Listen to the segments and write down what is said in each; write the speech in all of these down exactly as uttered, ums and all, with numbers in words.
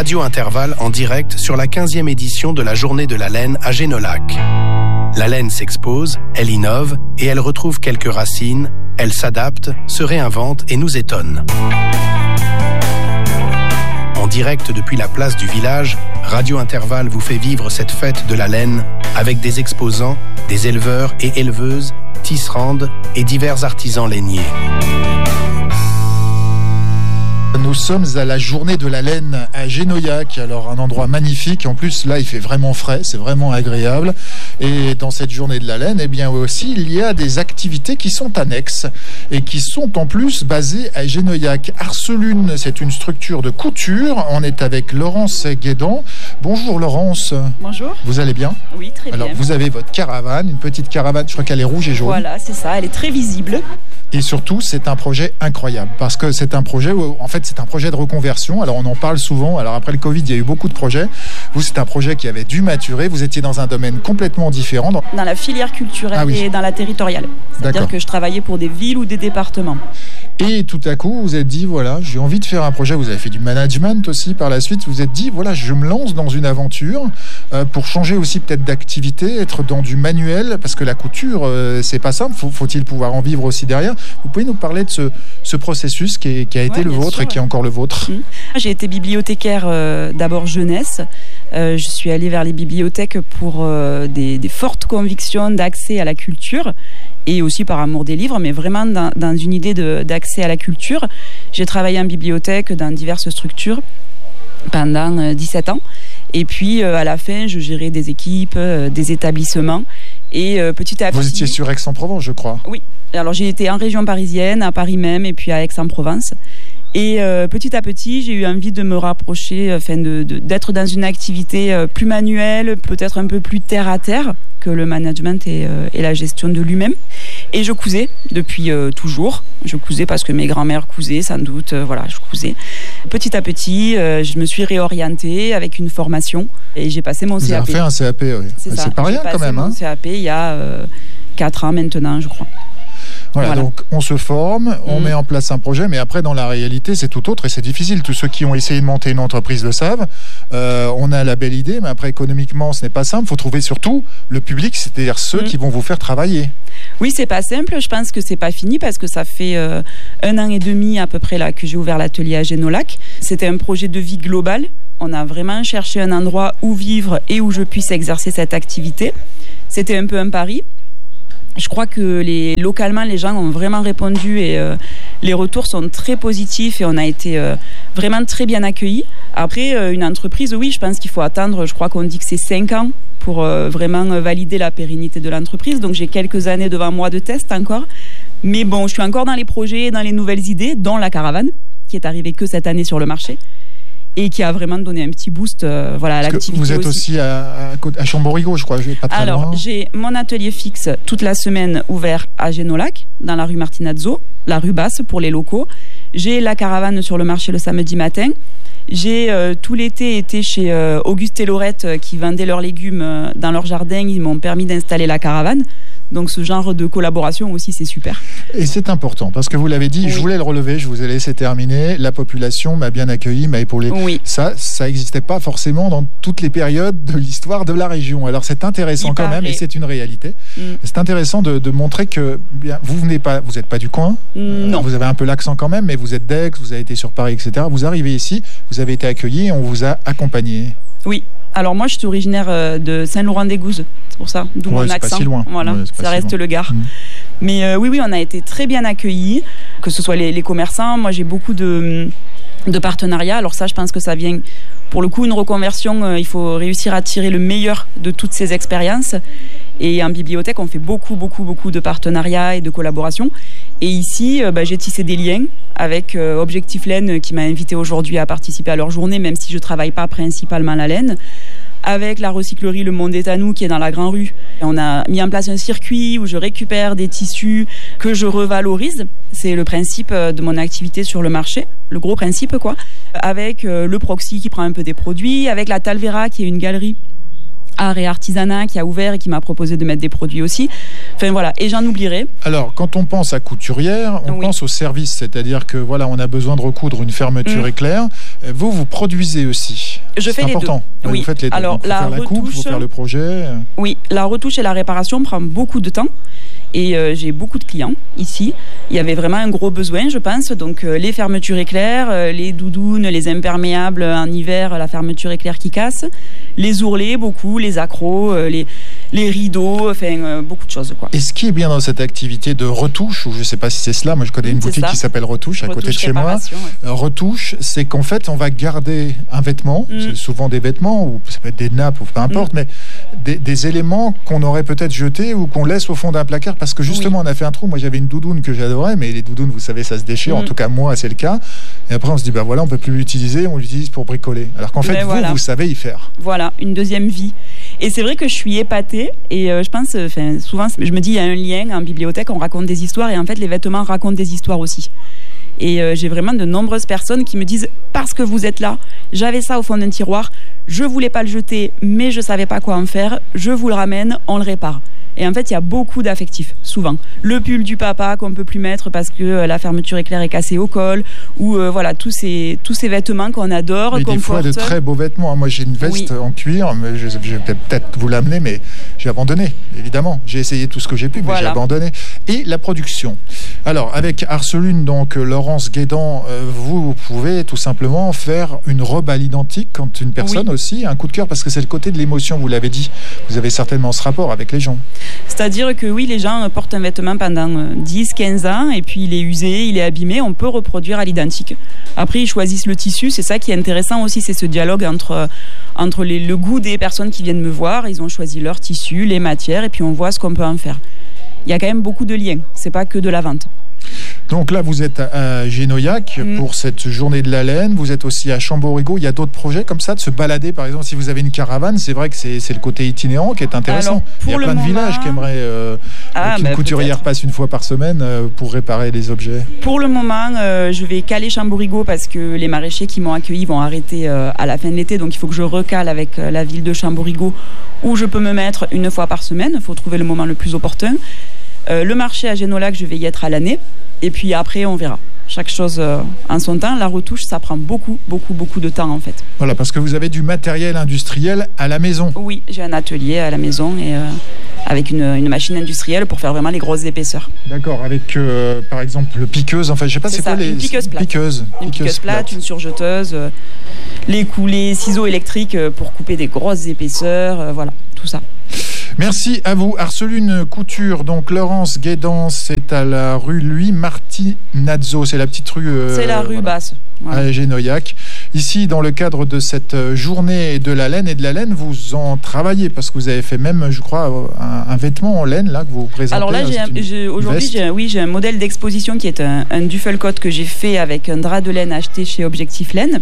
Radio Intervalle en direct sur la quinzième édition de la Journée de la laine à Génolac. La laine s'expose, elle innove et elle retrouve quelques racines, elle s'adapte, se réinvente et nous étonne. En direct depuis la place du village, Radio Intervalle vous fait vivre cette fête de la laine avec des exposants, des éleveurs et éleveuses, tisserandes et divers artisans lainiers. Nous sommes à la Journée de la laine à Génoyac, alors un endroit magnifique. En plus, là, il fait vraiment frais, c'est vraiment agréable. Et dans cette Journée de la laine, eh bien aussi, il y a des activités qui sont annexes et qui sont en plus basées à Génoyac. Arcelune, c'est une structure de couture. On est avec Laurence Guédan. Bonjour Laurence. Bonjour. Vous allez bien? Oui, très alors, bien. Alors, vous avez votre caravane, une petite caravane, je crois qu'elle est rouge et jaune. Voilà, c'est ça, elle est très visible. Et surtout, c'est un projet incroyable parce que c'est un projet où, en fait, c'est un projet de reconversion. Alors, on en parle souvent. Alors, après le Covid, il y a eu beaucoup de projets. Vous, c'est un projet qui avait dû maturer. Vous étiez dans un domaine complètement différent. Dans, dans la filière culturelle ah oui. et dans la territoriale. C'est-à-dire D'accord. que je travaillais pour des villes ou des départements. Et tout à coup, vous vous êtes dit, voilà, j'ai envie de faire un projet. Vous avez fait du management aussi par la suite. Vous vous êtes dit, voilà, je me lance dans une aventure euh, pour changer aussi peut-être d'activité, être dans du manuel, parce que la couture, euh, c'est pas simple. Faut, faut-il pouvoir en vivre aussi derrière? Vous pouvez nous parler de ce, ce processus qui, est, qui a été ouais, le vôtre sûr, et qui est encore le vôtre? Mmh. J'ai été bibliothécaire euh, d'abord jeunesse. Euh, je suis allée vers les bibliothèques pour euh, des, des fortes convictions d'accès à la culture et aussi par amour des livres, mais vraiment dans, dans une idée de, d'accès à la culture. J'ai travaillé en bibliothèque dans diverses structures pendant euh, dix-sept ans. Et puis, euh, à la fin, je gérais des équipes, euh, des établissements. Et euh, petit à petit... Vous étiez sur Aix-en-Provence, je crois. Oui. Alors, j'ai été en région parisienne, à Paris même, et puis à Aix-en-Provence. Et euh, petit à petit, j'ai eu envie de me rapprocher, enfin de, de, d'être dans une activité euh, plus manuelle, peut-être un peu plus terre-à-terre que le management et, euh, et la gestion de lui-même. Et je cousais depuis euh, toujours. Je cousais parce que mes grands-mères cousaient, sans doute. Euh, voilà, je cousais. Petit à petit, euh, je me suis réorientée avec une formation et j'ai passé mon Vous C A P. Vous avez fait un C A P, oui. C'est, c'est pas rien quand même. J'ai passé mon hein. C A P il y a euh, quatre ans maintenant, je crois. Voilà, voilà, donc on se forme, on mmh. met en place un projet, mais après dans la réalité c'est tout autre et c'est difficile. Tous ceux qui ont essayé de monter une entreprise le savent. Euh, on a la belle idée, mais après économiquement ce n'est pas simple. Il faut trouver surtout le public, c'est-à-dire ceux mmh. qui vont vous faire travailler. Oui, c'est pas simple. Je pense que c'est pas fini parce que ça fait euh, un an et demi à peu près là que j'ai ouvert l'atelier à Génolac. C'était un projet de vie global. On a vraiment cherché un endroit où vivre et où je puisse exercer cette activité. C'était un peu un pari. Je crois que les, localement, les gens ont vraiment répondu et euh, les retours sont très positifs et on a été euh, vraiment très bien accueillis. Après, euh, une entreprise, oui, je pense qu'il faut attendre, je crois qu'on dit que c'est cinq ans pour euh, vraiment valider la pérennité de l'entreprise. Donc, j'ai quelques années devant moi de test encore. Mais bon, je suis encore dans les projets, dans les nouvelles idées, dont la caravane, qui est arrivée que cette année sur le marché. Et qui a vraiment donné un petit boost euh, voilà, à l'activité. Vous êtes aussi, aussi à, à Chamborigot, je crois, pas très Alors, loin. J'ai mon atelier fixe toute la semaine ouvert à Génolac, dans la rue Martinazzo, la rue Basse pour les locaux. J'ai la caravane sur le marché le samedi matin. J'ai euh, tout l'été été chez euh, Auguste et Laurette euh, qui vendaient leurs légumes euh, dans leur jardin. Ils m'ont permis d'installer la caravane. Donc ce genre de collaboration aussi, c'est super. Et c'est important, parce que vous l'avez dit, oui. je voulais le relever, je vous ai laissé terminer, la population m'a bien accueilli, m'a épaulé. Oui. Ça, ça n'existait pas forcément dans toutes les périodes de l'histoire de la région. Alors c'est intéressant Il quand paraît. même, et c'est une réalité. Mm. C'est intéressant de, de montrer que bien, vous venez pas, vous n'êtes pas du coin, non. Euh, vous avez un peu l'accent quand même, mais vous êtes d'Aix, vous avez été sur Paris, et cetera. Vous arrivez ici, vous avez été accueilli et on vous a accompagné. Oui. Alors moi, je suis originaire de Saint-Laurent-des-Gouzes, c'est pour ça, d'où ouais, mon accent. Pas si loin. Voilà, ouais, ça reste si le Gard. Mmh. Mais euh, oui, oui, on a été très bien accueillis, que ce soit les, les commerçants. Moi, j'ai beaucoup de, de partenariats. Alors ça, je pense que ça vient, pour le coup, une reconversion. Euh, il faut réussir à tirer le meilleur de toutes ces expériences. Et en bibliothèque, on fait beaucoup, beaucoup, beaucoup de partenariats et de collaborations. Et ici, euh, bah, j'ai tissé des liens avec euh, Objectif Laine qui m'a invité aujourd'hui à participer à leur journée, même si je ne travaille pas principalement la laine. Avec la recyclerie Le Monde est à nous qui est dans la Grand Rue. On a mis en place un circuit où je récupère des tissus que je revalorise. C'est le principe de mon activité sur le marché, le gros principe quoi. Avec euh, le Proxy qui prend un peu des produits, avec la Talvera qui est une galerie art et artisanat qui a ouvert et qui m'a proposé de mettre des produits aussi. Enfin voilà, et j'en oublierai. Alors, quand on pense à couturière, on oui. pense au service, c'est-à-dire que voilà, on a besoin de recoudre une fermeture mmh. éclair. Vous, vous produisez aussi. Je c'est fais important. les deux. Oui. Vous faites les deux. Alors, il faut la faire la retouche, coupe, il faut faire le projet. Oui, la retouche et la réparation prend beaucoup de temps. Et euh, j'ai beaucoup de clients ici. Il y avait vraiment un gros besoin, je pense. Donc euh, les fermetures éclairs, euh, les doudounes, les imperméables en hiver, la fermeture éclair qui casse, les ourlets, beaucoup, les accros, euh, les, les rideaux, enfin euh, beaucoup de choses, quoi. Et ce qui est bien dans cette activité de retouche, ou je ne sais pas si c'est cela, moi je connais une c'est boutique ça. qui s'appelle Retouche à Retouche, côté de chez moi. ouais. Euh, retouche, c'est qu'en fait on va garder un vêtement, mm. c'est souvent des vêtements, ou ça peut être des nappes, ou peu importe, mm. mais des, des éléments qu'on aurait peut-être jetés ou qu'on laisse au fond d'un placard parce que justement oui. on a fait un trou. Moi j'avais une doudoune que j'adorais, mais les doudounes, vous savez, ça se déchire, mm. en tout cas moi c'est le cas. Et après on se dit, bah voilà, on peut plus l'utiliser, on l'utilise pour bricoler. Alors qu'en fait mais vous, voilà. vous savez y faire. Voilà, une deuxième vie. Et c'est vrai que je suis épatée et euh, je pense, enfin souvent je me dis il y a un lien en bibliothèque, on raconte des histoires et en fait les vêtements racontent des histoires aussi. Et euh, j'ai vraiment de nombreuses personnes qui me disent parce que vous êtes là, j'avais ça au fond d'un tiroir, je voulais pas le jeter mais je savais pas quoi en faire, je vous le ramène, on le répare. Et en fait, il y a beaucoup d'affectifs, souvent. Le pull du papa qu'on ne peut plus mettre parce que euh, la fermeture éclair est cassée au col, ou euh, voilà, tous ces, tous ces vêtements qu'on adore. Mais qu'on des fois, porte. De très beaux vêtements. Moi, j'ai une veste oui. en cuir, mais je, je vais peut-être vous l'amener, mais j'ai abandonné, évidemment. J'ai essayé tout ce que j'ai pu, mais voilà. j'ai abandonné. Et la production. Alors, avec Arcelune, donc Laurence Guédan, euh, vous, vous pouvez tout simplement faire une robe à l'identique quand une personne oui. aussi a un coup de cœur, parce que c'est le côté de l'émotion, vous l'avez dit. Vous avez certainement ce rapport avec les gens. C'est-à-dire que oui, les gens portent un vêtement pendant dix, quinze ans et puis il est usé, il est abîmé, on peut reproduire à l'identique. Après, ils choisissent le tissu, c'est ça qui est intéressant aussi, c'est ce dialogue entre, entre les, le goût des personnes qui viennent me voir, ils ont choisi leur tissu, les matières et puis on voit ce qu'on peut en faire. Il y a quand même beaucoup de liens, c'est pas que de la vente. Donc là, vous êtes à Génoyac mmh. pour cette journée de la laine. Vous êtes aussi à Chamborigot. Il y a d'autres projets comme ça, de se balader. Par exemple, si vous avez une caravane, c'est vrai que c'est, c'est le côté itinérant qui est intéressant. Alors, il y a plein moment... de villages qui aimeraient euh, ah, qu'une bah, couturière peut-être. passe une fois par semaine euh, pour réparer les objets. Pour le moment, euh, je vais caler Chamborigot parce que les maraîchers qui m'ont accueilli vont arrêter euh, à la fin de l'été. Donc, il faut que je recale avec euh, la ville de Chamborigot où je peux me mettre une fois par semaine. Il faut trouver le moment le plus opportun. Euh, le marché à Génolac, je vais y être à l'année. Et puis après, on verra. Chaque chose euh, en son temps. La retouche, ça prend beaucoup, beaucoup, beaucoup de temps en fait. Voilà, parce que vous avez du matériel industriel à la maison. Oui, j'ai un atelier à la maison et euh, avec une, une machine industrielle pour faire vraiment les grosses épaisseurs. D'accord, avec euh, par exemple le piqueuse. Enfin, je sais pas c'est, c'est quoi les une piqueuse plate. Piqueuse, une piqueuse, piqueuse plate, plate, une surjeteuse, euh, les coulées, ciseaux électriques pour couper des grosses épaisseurs, euh, voilà, tout ça. Merci à vous. Arcelune Couture, donc Laurence Guédan, c'est à la rue Louis Martinazzo, c'est la petite rue. Euh, c'est la rue voilà, basse. Voilà. À Génoyac. Ici, dans le cadre de cette journée de la laine et de la laine, vous en travaillez parce que vous avez fait même, je crois, un, un vêtement en laine là que vous présentez. Alors là, j'ai un, j'ai, aujourd'hui, j'ai, oui, j'ai un modèle d'exposition qui est un, un Duffelcoat que j'ai fait avec un drap de laine acheté chez Objectif Laine.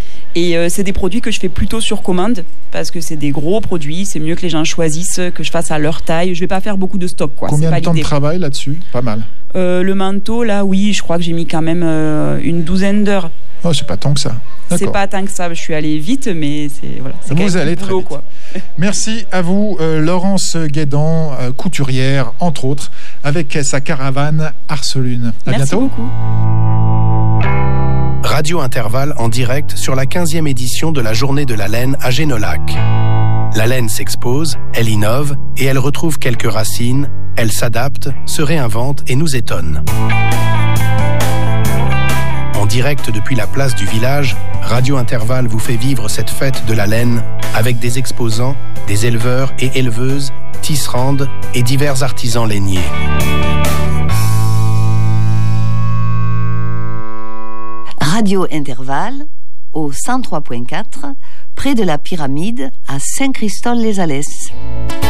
Et euh, c'est des produits que je fais plutôt sur commande parce que c'est des gros produits, c'est mieux que les gens choisissent, que je fasse à leur taille. Je vais pas faire beaucoup de stock, quoi. Combien c'est pas de temps l'idée. de travail là-dessus? Pas mal. Euh, le manteau, là, oui, je crois que j'ai mis quand même euh, une douzaine d'heures. Oh, c'est pas tant que ça. D'accord. C'est pas tant que ça. Je suis allée vite, mais c'est voilà. C'est vous allez très boulot, vite. Quoi. Merci à vous, euh, Laurence Guédan, euh, couturière, entre autres, avec sa caravane Arcelune. À Merci bientôt. beaucoup. Radio Intervalle en direct sur la quinzième édition de la Journée de la laine à Génolac. La laine s'expose, elle innove et elle retrouve quelques racines, elle s'adapte, se réinvente et nous étonne. En direct depuis la place du village, Radio Intervalle vous fait vivre cette fête de la laine avec des exposants, des éleveurs et éleveuses, tisserandes et divers artisans lainiers. Radio Intervalle, au cent trois point quatre, près de la pyramide, à Saint-Christol-les-Alès.